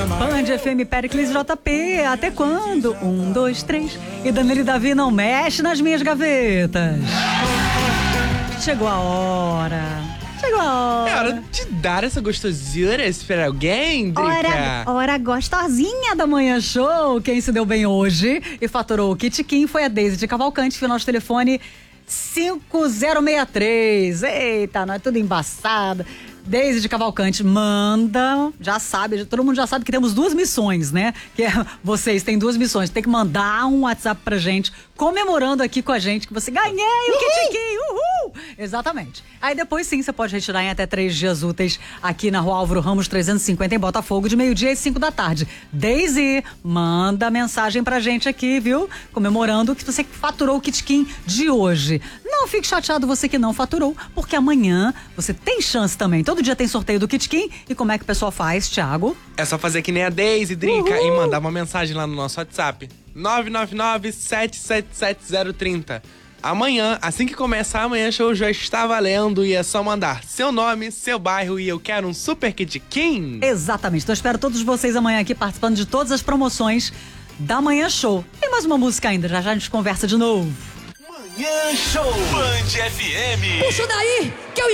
Band FM, Pericles JP, até quando? 1, 2, 3. E Danilo e Davi não mexe nas minhas gavetas. Chegou a hora. Chegou a hora. É hora de dar essa gostosura para alguém, Drica. Hora gostosinha da Manhã Show. Quem se deu bem hoje e faturou o Kit Kim foi a Deise de Cavalcante, final de telefone 5063. Eita, nós tudo embaçado. Deise de Cavalcante, manda, já sabe, todo mundo já sabe que temos duas missões, né? Que é, vocês têm duas missões, tem que mandar um WhatsApp pra gente, comemorando aqui com a gente que você ganhei o Kit Kim, uhul! Exatamente. Aí depois sim, você pode retirar em até 3 dias úteis aqui na Rua Álvaro Ramos 350 em Botafogo, de 12h às 5 da tarde. Deise, manda mensagem pra gente aqui, viu? Comemorando que você faturou o Kit Kim de hoje. Não fique chateado você que não faturou, porque amanhã você tem chance também. Todo dia tem sorteio do Kit Kim. E como é que o pessoal faz, Thiago? É só fazer que nem a Deise, Drica, e mandar uma mensagem lá no nosso WhatsApp. 999-777-030. Amanhã, assim que começar a Manhã Show, já está valendo e é só mandar seu nome, seu bairro e eu quero um Super Kit Kim. Exatamente. Então eu espero todos vocês amanhã aqui participando de todas as promoções da Manhã Show. Tem mais uma música ainda, já a gente conversa de novo. Manhã Show Band FM. Puxa daí, que eu